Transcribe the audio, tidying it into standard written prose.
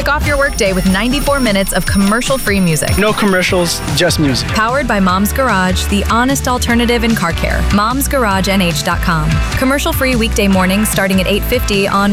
Kick off your workday with 94 minutes of commercial-free music. No commercials, just music. Powered by Mom's Garage, the honest alternative in car care. Mom'sGarageNH.com. Commercial-free weekday mornings starting at 8:50 on